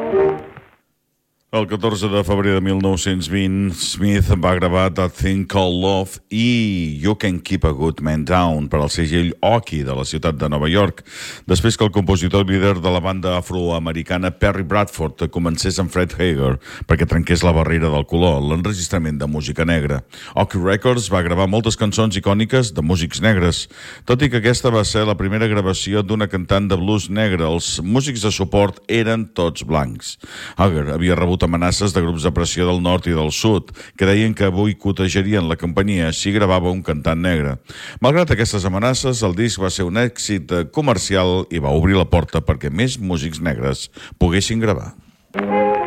El 14 de febrer de 1920, Smith va gravar That Thing Called Love i You Can Keep a Good Man Down per al segell Oki de la ciutat de Nova York, després que el compositor líder de la banda afroamericana Perry Bradford comencés amb Fred Hager perquè trenqués la barrera del color, l'enregistrament de música negra. Oki Records va gravar moltes cançons icòniques de músics negres, tot i que aquesta va ser la primera gravació d'una cantant de blues negre. Els músics de suport eren tots blancs. Hager havia rebut amenaces de grups de pressió del nord i del sud, que deien que boicotejarien la companyia si gravava un cantant negre. Malgrat aquestes amenaces, el disc va ser un èxit comercial i va obrir la porta perquè més músics negres poguessin gravar.